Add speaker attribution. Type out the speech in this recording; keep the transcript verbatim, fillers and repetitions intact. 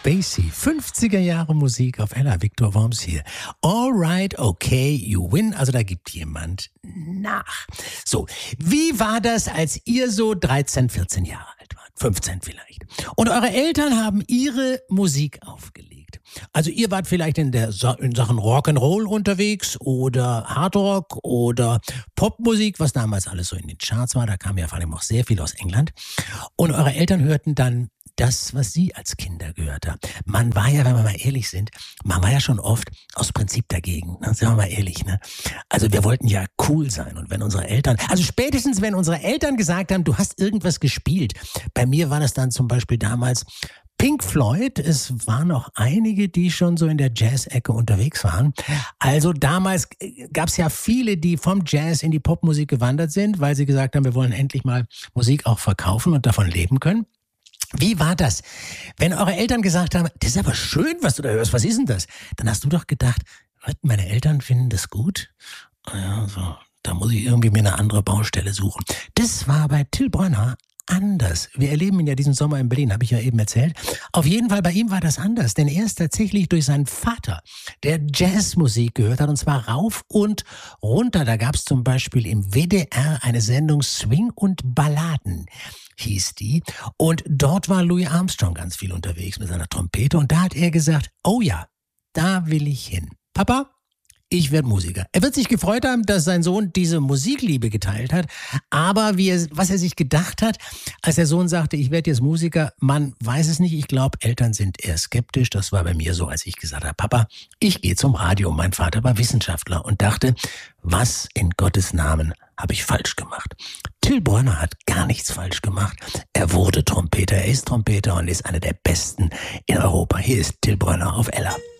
Speaker 1: Basie, fünfziger Jahre Musik auf Ella, Victor Worms hier. Alright, okay, you win. Also da gibt jemand nach. So, wie war das, als ihr so dreizehn, vierzehn Jahre alt wart? fünfzehn vielleicht. Und eure Eltern haben ihre Musik aufgelegt. Also ihr wart vielleicht in, der, in Sachen Rock'n'Roll unterwegs oder Hardrock oder Popmusik, was damals alles so in den Charts war. Da kam ja vor allem auch sehr viel aus England. Und eure Eltern hörten dann das, was sie als Kinder gehört haben. Man war ja, wenn wir mal ehrlich sind, man war ja schon oft aus Prinzip dagegen. Ne? Sagen wir mal ehrlich, ne? Also wir wollten ja cool sein. Und wenn unsere Eltern, also spätestens wenn unsere Eltern gesagt haben, du hast irgendwas gespielt. Bei mir war das dann zum Beispiel damals Pink Floyd. Es waren noch einige, die schon so in der Jazz-Ecke unterwegs waren. Also damals gab es ja viele, die vom Jazz in die Popmusik gewandert sind, weil sie gesagt haben, wir wollen endlich mal Musik auch verkaufen und davon leben können. Wie war das, wenn eure Eltern gesagt haben, das ist aber schön, was du da hörst, was ist denn das? Dann hast du doch gedacht, meine Eltern finden das gut. Ja, so, da muss ich irgendwie mir eine andere Baustelle suchen. Das war bei Till Brönner anders. Wir erleben ihn ja diesen Sommer in Berlin, habe ich ja eben erzählt. Auf jeden Fall, bei ihm war das anders, denn er ist tatsächlich durch seinen Vater, der Jazzmusik gehört hat, und zwar rauf und runter. Da gab es zum Beispiel im W D R eine Sendung Swing und Balladen, hieß die. Und dort war Louis Armstrong ganz viel unterwegs mit seiner Trompete. Und da hat er gesagt, oh ja, da will ich hin. Papa, ich werde Musiker. Er wird sich gefreut haben, dass sein Sohn diese Musikliebe geteilt hat. Aber wie er, was er sich gedacht hat, als der Sohn sagte, ich werde jetzt Musiker, man weiß es nicht. Ich glaube, Eltern sind eher skeptisch. Das war bei mir so, als ich gesagt habe, Papa, ich gehe zum Radio. Mein Vater war Wissenschaftler und dachte, was in Gottes Namen habe ich falsch gemacht? Till Brönner hat gar nichts falsch gemacht. Er wurde Trompeter, er ist Trompeter und ist einer der Besten in Europa. Hier ist Till Brönner auf Ella.